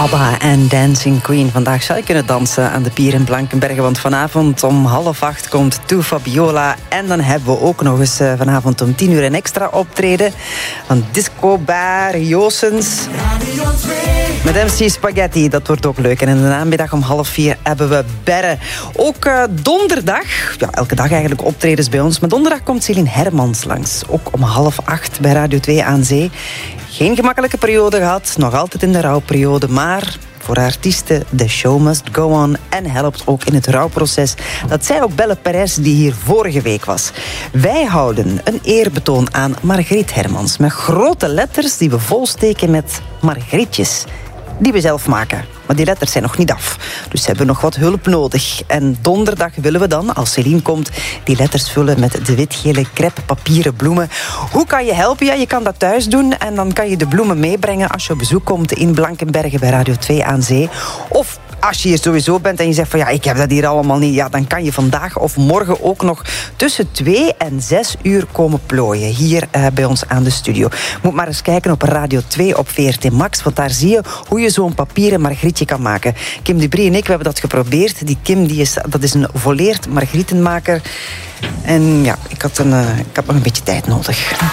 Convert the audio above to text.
ABBA en Dancing Queen. Vandaag zou je kunnen dansen aan de pier in Blankenberge, want vanavond om 7:30 komt To Fabiola. En dan hebben we ook nog eens vanavond om 10 uur een extra optreden van Disco Bar Joosens met MC Spaghetti. Dat wordt ook leuk. En in de namiddag om 3:30 hebben we Berre. Ook donderdag, ja, elke dag eigenlijk optredens bij ons, maar donderdag komt Celine Hermans langs. Ook om 7:30 bij Radio 2 aan Zee. Geen gemakkelijke periode gehad, nog altijd in de rouwperiode, maar voor artiesten, the show must go on. En helpt ook in het rouwproces. Dat zei ook Belle Perez, die hier vorige week was. Wij houden een eerbetoon aan Margriet Hermans. Met grote letters die we volsteken met Margrietjes. Die we zelf maken. Maar die letters zijn nog niet af. Dus ze hebben nog wat hulp nodig. En donderdag willen we dan, als Celine komt, die letters vullen met de wit-gele crêpe papieren bloemen. Hoe kan je helpen? Ja, je kan dat thuis doen. En dan kan je de bloemen meebrengen als je op bezoek komt in Blankenberge bij Radio 2 aan Zee. Of als je hier sowieso bent en je zegt van ja, ik heb dat hier allemaal niet. Ja, dan kan je vandaag of morgen ook nog tussen 2 en 6 uur komen plooien. Hier bij ons aan de studio. Moet maar eens kijken op Radio 2 op VRT Max. Want daar zie je hoe je zo'n papieren Margrietje kan maken. Kim Dubry en ik, we hebben dat geprobeerd. Die Kim, dat is een volleerd Margrietenmaker. En ja, ik had nog een beetje tijd nodig.